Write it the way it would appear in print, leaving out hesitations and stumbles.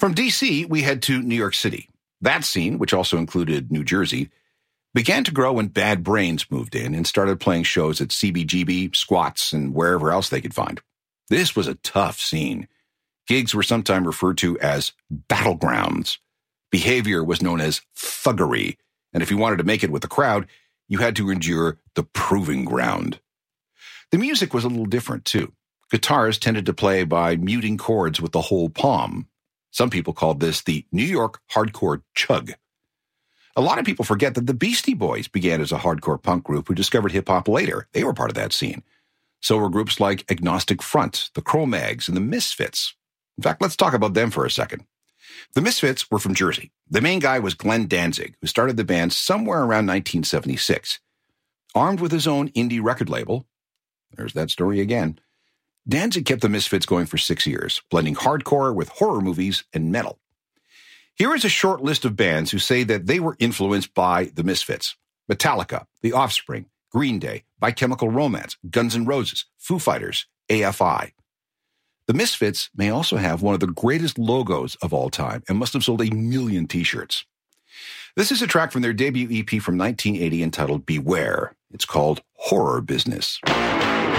From D.C., we head to New York City. That scene, which also included New Jersey, began to grow when Bad Brains moved in and started playing shows at CBGB, Squats, and wherever else they could find. This was a tough scene. Gigs were sometimes referred to as battlegrounds. Behavior was known as thuggery, and if you wanted to make it with the crowd, you had to endure the proving ground. The music was a little different, too. Guitars tended to play by muting chords with the whole palm. Some people called this the New York hardcore chug. A lot of people forget that the Beastie Boys began as a hardcore punk group who discovered hip-hop later. They were part of that scene. So were groups like Agnostic Front, the Cro-Mags, and the Misfits. In fact, let's talk about them for a second. The Misfits were from Jersey. The main guy was Glenn Danzig, who started the band somewhere around 1976. Armed with his own indie record label, there's that story again, Danzig kept the Misfits going for 6 years, blending hardcore with horror movies and metal. Here is a short list of bands who say that they were influenced by the Misfits: Metallica, The Offspring, Green Day, My Chemical Romance, Guns N' Roses, Foo Fighters, AFI. The Misfits may also have one of the greatest logos of all time and must have sold 1 million t-shirts. This is a track from their debut EP from 1980 entitled Beware. It's called Horror Business.